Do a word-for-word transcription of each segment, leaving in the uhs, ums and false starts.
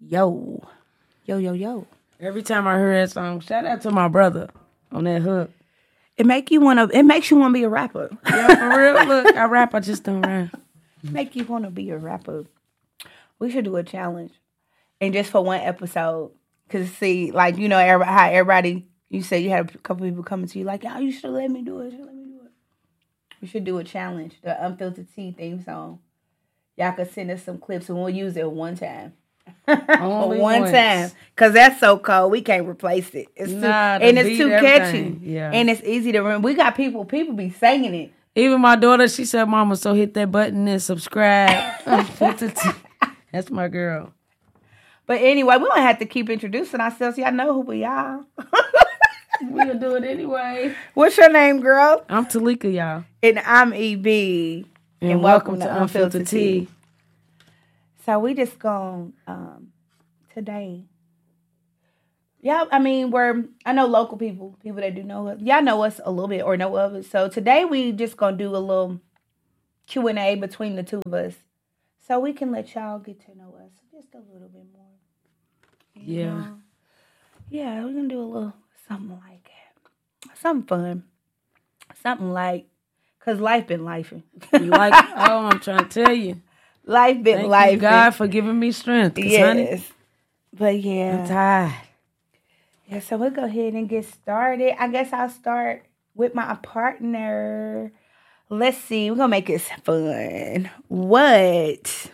Yo. Yo, yo, yo. Every time I hear that song, shout out to my brother on that hook. It make you wanna it makes you wanna be a rapper. Yeah, for real. Look, I rap, I just don't rap. Make you wanna be a rapper. We should do a challenge. And just for one episode. Cause see, like, you know, everybody, how everybody, you said you had a couple people coming to you like, y'all, you should let me do it. You should let me do it. We should do a challenge, the Unfiltered Tea theme song. Y'all could send us some clips and we'll use it one time. Only one once. time. Cause that's so cold. We can't replace it. It's too, Nah, the and it's beat, too everything. catchy. Yeah. And it's easy to remember. We got people, people be singing it. Even my daughter, she said, Mama, so hit that button and subscribe. That's my girl. But anyway, we don't have to keep introducing ourselves. Y'all know who we are. We'll do it anyway. What's your name, girl? I'm Talika, y'all. And I'm E B. And, and welcome, welcome to Unfiltered Tea. So we just gonna, um, today, yeah, I mean, we're, I know local people, people that do know us. Y'all know us a little bit or know of us. So today we just gonna do a little Q and A between the two of us. So we can let y'all get to know us just a little bit more. You yeah. know? Yeah, we're gonna do a little something like that. Something fun. Something like, cause life been lifing. Like, oh, I'm trying to tell you. Life been Thank lifing. you, God, for giving me strength. Yes. Honey, but yeah. I'm tired. Yeah, so we'll go ahead and get started. I guess I'll start with my partner. Let's see. We're going to make it fun. What,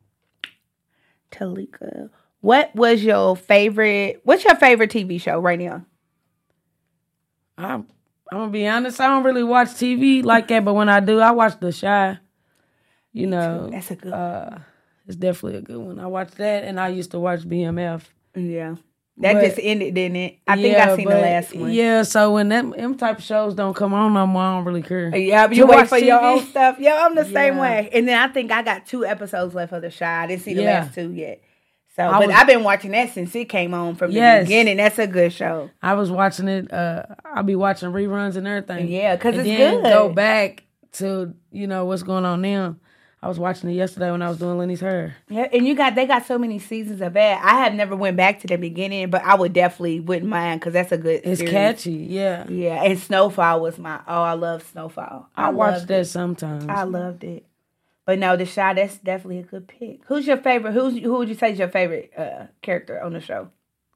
Talika, what was your favorite, what's your favorite T V show right now? I'm, I'm going to be honest. I don't really watch T V like that, but when I do, I watch The Chi. You know. That's a good one. Uh, it's definitely a good one. I watched that, and I used to watch B M F. Yeah. That but, just ended, didn't it? I yeah, think I seen but, the last one. Yeah, so when them, them type of shows don't come on no more, I don't really care. Yeah, but you To wait watch for T V? your own stuff. Yeah, I'm the same Yeah. way. And then I think I got two episodes left of The Chi. I didn't see the Yeah. last two yet. So, I but was- I've been watching that since it came on from the Yes. beginning. That's a good show. I was watching it. Uh, I'll be watching reruns and everything. Yeah, 'cause And it's then good. Go back to, you know, what's going on now. I was watching it yesterday when I was doing Lenny's hair. Yeah, and you got they got so many seasons of that. I have never went back to the beginning, but I would definitely wouldn't mind because that's a good. It's series. catchy, yeah. Yeah, and Snowfall was my oh, I love Snowfall. I, I watch loved that it. sometimes. I loved it. But no, The Chi, that's definitely a good pick. Who's your favorite? Who's who would you say is your favorite uh, character on the show?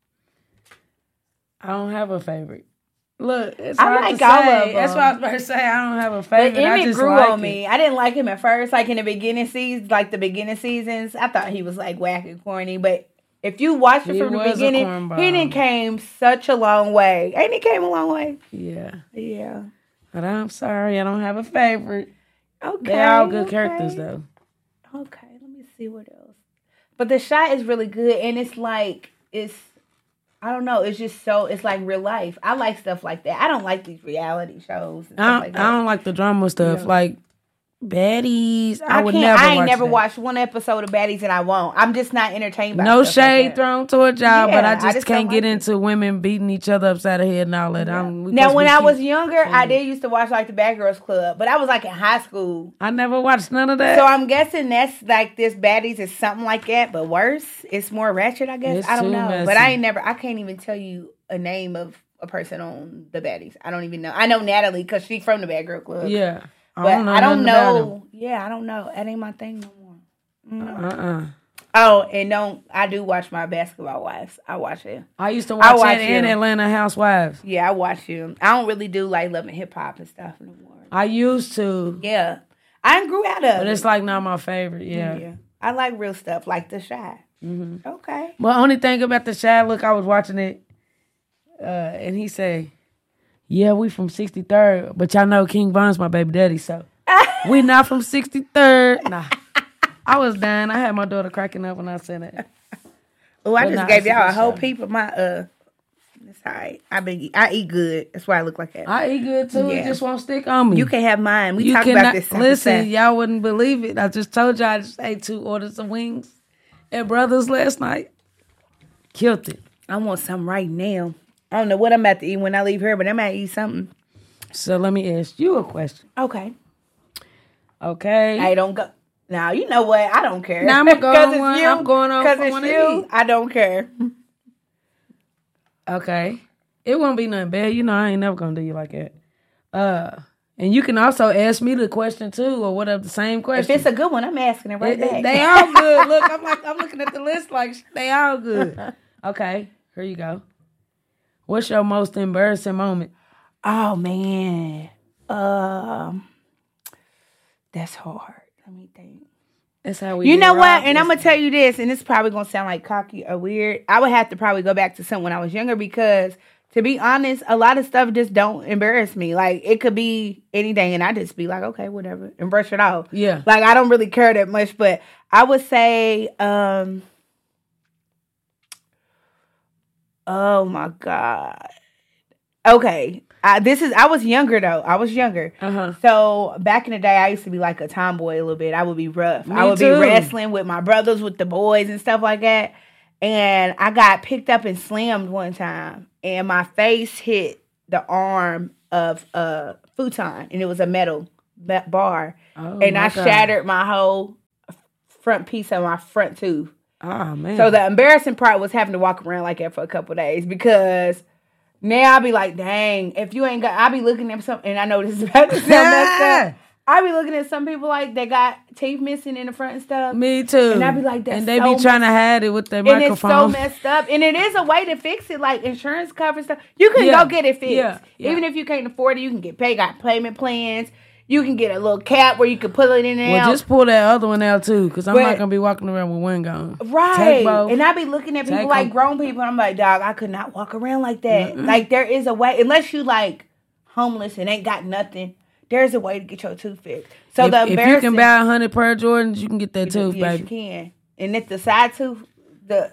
I don't have a favorite. Look, it's I hard like to all say. of them. That's what I was about to say. I don't have a But favorite. I Emmett just grew like on it. me. I didn't like him at first, like in the beginning seasons, like the beginning seasons. I thought he was like whack and corny. But if you watched it He from the was a beginning, cornball. he didn't came such a long way. Ain't he came a long way? Yeah. Yeah. But I'm sorry, I don't have a favorite. Okay. They're all good okay. characters, though. Okay, let me see what else. But The Chi is really good, and it's like it's. I don't know. It's just so. It's like real life. I like stuff like that. I don't like these reality shows. And I stuff don't, like that. I don't like the drama stuff. Yeah. Like, baddies, I, I, would can't. never I ain't watch never that. watched one episode of Baddies, and I won't. I'm just not entertained by No stuff like shade that. thrown towards y'all, but Yeah, I I just, just can't don't get like into women beating each other upside the head and all that. Yeah. I'm, we Now, supposed when to I keep- was younger, I did used to watch like the Bad Girls Club, but I was like in high school. I never watched none of that. So I'm guessing that's like this Baddies is something like that, but worse. It's more ratchet, I guess. It's I don't too know, messy. but I ain't never. I can't even tell you a name of a person on the Baddies. I don't even know. I know Natalie because she's from the Bad Girl Club. yeah. but I don't know. I don't nothing about know. Yeah, I don't know. That ain't my thing no more. him. No. Uh-uh. Oh, and don't I do watch my Basketball Wives? I watch it. I used to I watch, watch it in you. Atlanta Housewives. Yeah, I watch you. I don't really do like Love and Hip Hop and stuff no more. I used to, Yeah, I grew out of but it. it's like not my favorite. Yeah. Yeah, I like real stuff like The Chi. Mm-hmm. Okay. But only thing about the Chi, look, I was watching it, uh, and he say, "Yeah, we from sixty-third, but y'all know King Von's my baby daddy, so we not from sixty-third." Nah, I was dying. I had my daughter cracking up when I said it. Oh, I But just nah, gave it's a y'all a good whole show. peep of my uh. It's alright. I been I eat good. That's why I look like that. I eat good too. Yeah. It just won't stick on me. You can have mine. We You talk cannot about this. listen. Y'all wouldn't believe it. I just told y'all I just ate two orders of wings at Brothers last night. Killed it. I want something right now. I don't know what I'm about to eat when I leave here, but I'm about to eat something. So let me ask you a question. Okay. Okay. Hey, don't go. Now you know what? I don't care. Now I'm gonna go on one. You, I'm going on because for it's one you. of these. I don't care. Okay. It won't be nothing bad. You know, I ain't never gonna do you like that. Uh, and you can also ask me the question too, or whatever, the same question. If it's a good one, I'm asking it right They, back. they all good. Look, I'm like, I'm looking at the list like they all good. Okay, here you go. What's your most embarrassing moment? Oh man, um, that's hard. Let me think. That's how we. You know get what? robbed. And I'm gonna tell you this, and it's probably gonna sound like cocky or weird. I would have to probably go back to something when I was younger because, to be honest, a lot of stuff just don't embarrass me. Like it could be anything, and I just be like, okay, whatever, and brush it off. Yeah. Like I don't really care that much, but I would say, um, oh my god. Okay. I, this is, I was younger though. I was younger. Uh-huh. So back in the day, I used to be like a tomboy a little bit. I would be rough. Me I would too. be wrestling with my brothers, with the boys and stuff like that. And I got picked up and slammed one time. And my face hit the arm of a futon. And it was a metal ba- bar. Oh, and my I God. shattered my whole front piece of my front tooth. Oh man. So the embarrassing part was having to walk around like that for a couple of days because now I'll be like, dang, if you ain't got, I'll be looking at some, and I know this is about to sound messed up. I'll be looking at some people like they got teeth missing in the front and stuff. Me too. And I be like, that's and they so be trying to hide it with their and it's so microphone. messed up. And it is a way to fix it, like insurance cover stuff. You can Yeah. go get it fixed. Yeah. Yeah. Even if you can't afford it, you can get paid. Got payment plans. You can get a little cap where you can put it in and Well, out. just pull that other one out too, because I'm But- not gonna be walking around with one gone. Right. Take both. And I be looking at people Take like them. grown people, and I'm like, dog, I could not walk around like that. Like, there is a way, unless you like homeless and ain't got nothing, there's a way to get your tooth fixed. So if, the if you embarrassing, can buy a hundred pair of Jordans, you can get that tooth, yes, you baby. can. And it's the side tooth, the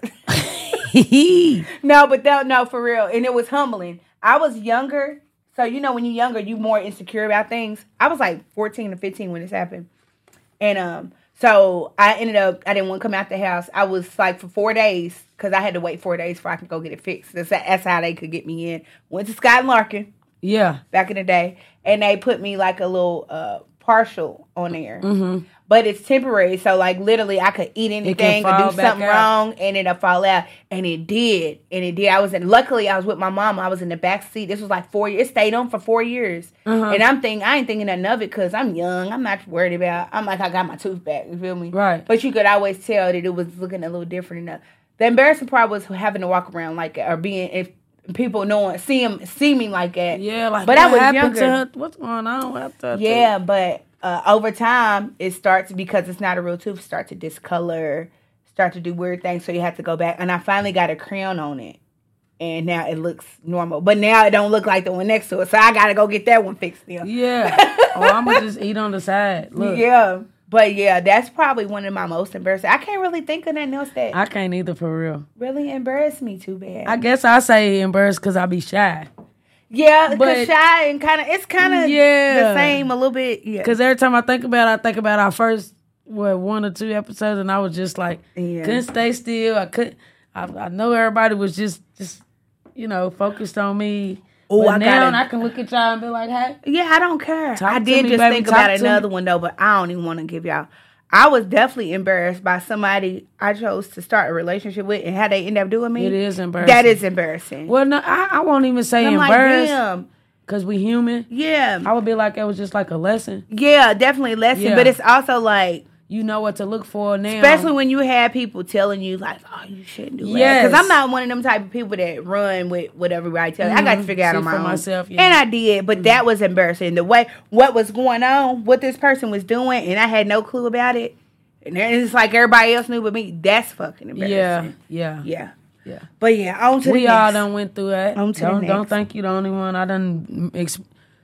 no, but that, no, for real. And it was humbling. I was younger. So, you know, when you're younger, you more insecure about things. I was like fourteen or fifteen when this happened. And um, so I ended up, I didn't want to come out the house. I was like for four days, because I had to wait four days before I could go get it fixed. That's, that's how they could get me in. Went to Scott and Larkin Yeah. back in the day. And they put me like a little uh, partial on there. Mm-hmm. But it's temporary. So, like, literally, I could eat anything or fall do back something out. wrong and it'll fall out. And it did. And it did. I was in, luckily, I was with my mom. I was in the back seat. This was like four years. It stayed on for four years. Uh-huh. And I'm thinking, I ain't thinking nothing of it because I'm young. I'm not worried about, I'm like, I got my tooth back. You feel me? Right. But you could always tell that it was looking a little different enough. The embarrassing part was having to walk around like that or being, if people knowing, see, him, see me like that. Yeah, like But what I was happened younger. to her? What's going on with her? Yeah, but uh, over time, it starts, because it's not a real tooth, start to discolor, start to do weird things, so you have to go back. And I finally got a crown on it, and now it looks normal. But now it don't look like the one next to it, so I got to go get that one fixed still. Yeah. Oh, I'm gonna just eat on the side. Look. Yeah, but yeah, that's probably one of my most embarrassing. I can't really think of nothing else that I can't either for real. really embarrassed me too bad. I guess I say embarrassed because I be shy. yeah, but- because shy and kind of, it's kind of Yeah. the same a little bit. Yeah. Because every time I think about it, I think about our first, what, one or two episodes, and I was just like, Yeah. couldn't stay still. I couldn't, I, I know everybody was just, just, you know, focused on me. Oh, but I now gotta- I can look at y'all and be like, hey. Yeah, I don't care. Talk I to did me, just baby. think Talk about to another me. one though, but I don't even want to give y'all. I was definitely embarrassed by somebody I chose to start a relationship with and how they end up doing me. It is embarrassing. That is embarrassing. Well, no, I, I won't even say I'm like, embarrassed damn. because we human. Yeah. I would be like, it was just like a lesson. Yeah, definitely a lesson. Yeah. But it's also like, You know what to look for now. especially when you have people telling you like, oh, you shouldn't do that. Yes. Because I'm not one of them type of people that run with what everybody tells me. I got to Mhm. figure out See on my for own. myself, yeah. And I did, but that was embarrassing. The way, what was going on, what this person was doing, and I had no clue about it. And then it's like everybody else knew but me. That's fucking embarrassing. Yeah, yeah, Yeah. yeah. But yeah, on to We the all next. done went through that. On to the don't don't next. think you the only one. I done. Ex-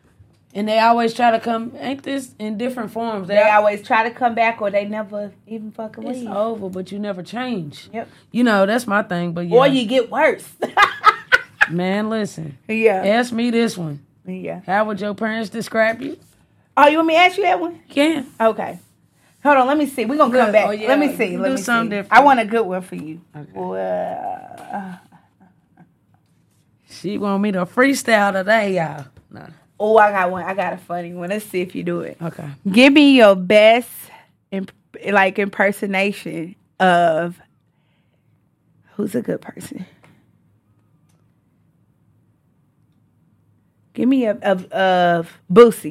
and they always try to come. Ain't this in different forms? They always try to come back or they never even fucking It's leave. over, but you never change. Yep. You know that's my thing. But yeah, Or you get worse. man, listen. yeah. Ask me this one. Yeah. How would your parents describe you? Oh, you want me to ask you that one? Yeah. Okay. Hold on, let me see. We're going to come Look, back. oh, yeah, Let me see. you Let do me something see. different. I want a good one for you. Okay. Well, She want me to freestyle today, y'all. Nah. oh, I got one. I got a funny one. Let's see if you do it. Okay. Give me your best imp- like impersonation of who's a good person? Give me a of of Boosie.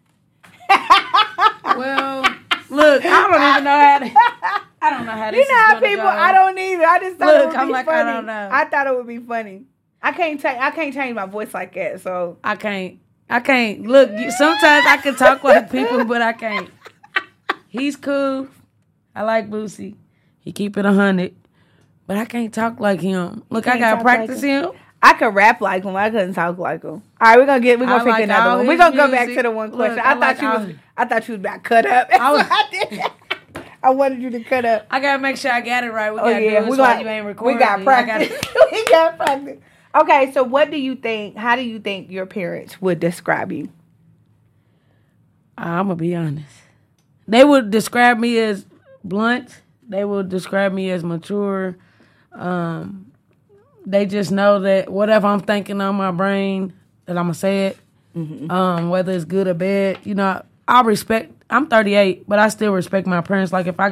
Well, look, I don't even know how to. I don't know how this You know is how gonna people? go. I don't either. I just thought Look, it would I'm be like, I funny. don't know. I thought it would be funny. I can't take. I can't change my voice like that. So I can't. I can't. Look, you- sometimes I can talk like people, but I can't. He's cool. I like Boosie. He keep it a hundred, but I can't talk like him. Look, I can't gotta talk like practice him. him. I could rap like him. I couldn't talk like him. All right, we're gonna get. We're gonna I pick like another all one. We're his gonna go back music. to the one question. Look, I, I thought like you was. all- I thought you was about to cut up. That's I was- what I did. I wanted you to cut up. I gotta make sure I got it right. We Oh gotta yeah, do we this while got. you ain't We recording. got I practice. gotta- we got practice. Okay, so what do you think? How do you think your parents would describe you? I'm gonna be honest. They would describe me as blunt. They would describe me as mature. Um, they just know that whatever I'm thinking on my brain, that I'm gonna say it. Mm-hmm. Um, whether it's good or bad, you know, I respect. I'm thirty-eight, but I still respect my parents. Like if I